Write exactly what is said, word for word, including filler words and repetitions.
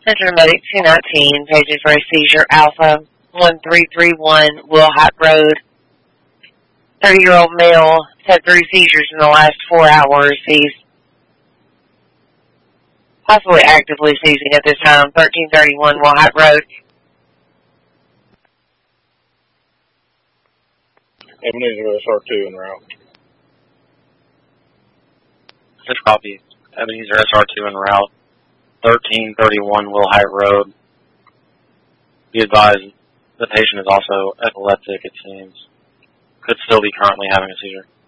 Center Medic two nineteen, paging for a seizure, Alpha one three three one, Wilhite Road. thirty-year-old male had three seizures in the last four hours. He's possibly actively seizing at this time. thirteen thirty-one, Wilhite Road. Ebenezer S R two en route. Good copy. Ebenezer S R two en route. thirteen thirty-one Wilhite Road. Be advised, the patient is also epileptic, it seems. Could still be currently having a seizure.